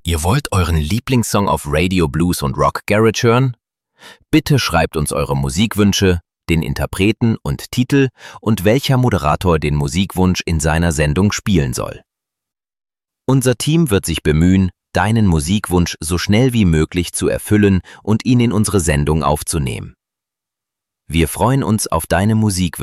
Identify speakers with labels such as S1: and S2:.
S1: Ihr wollt euren Lieblingssong auf Radio, Blues und Rock Garage hören? Bitte schreibt uns eure Musikwünsche, den Interpreten und Titel und welcher Moderator den Musikwunsch in seiner Sendung spielen soll. Unser Team wird sich bemühen, deinen Musikwunsch so schnell wie möglich zu erfüllen und ihn in unsere Sendung aufzunehmen. Wir freuen uns auf deine Musikwünsche.